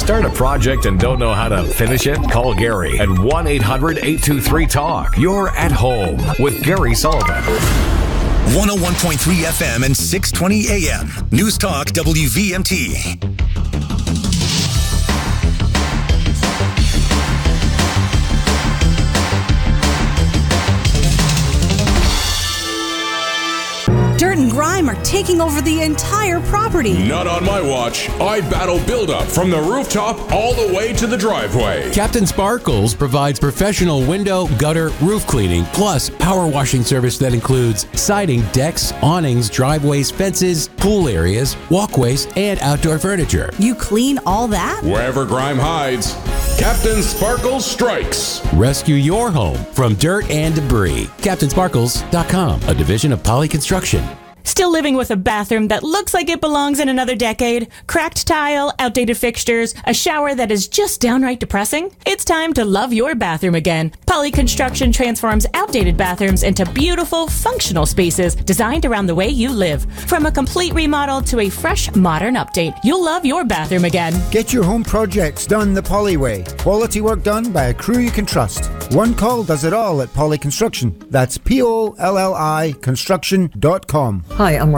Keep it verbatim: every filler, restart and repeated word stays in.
Start a project and don't know how to finish it? Call Gary at one eight hundred eight two three talk. You're at home with Gary Sullivan. one oh one point three F M and six twenty A M. News Talk W V M T. Dirt and grime are taking over the entire property. Not on my watch. I battle buildup from the rooftop all the way to the driveway. Captain Sparkles provides professional window, gutter, roof cleaning, plus power washing service that includes siding, decks, awnings, driveways, fences, pool areas, walkways, and outdoor furniture. You clean all that? Wherever grime hides, Captain Sparkles strikes. Rescue your home from dirt and debris. Captain Sparkles dot com, a division of Poly Construction. Still living with a bathroom that looks like it belongs in another decade? Cracked tile, outdated fixtures, a shower that is just downright depressing? It's time to love your bathroom again. Poly Construction transforms outdated bathrooms into beautiful, functional spaces designed around the way you live. From a complete remodel to a fresh, modern update, you'll love your bathroom again. Get your home projects done the Poly way. Quality work done by a crew you can trust. One call does it all at Poly Construction. That's P O L L I construction dot com. Hi, I'm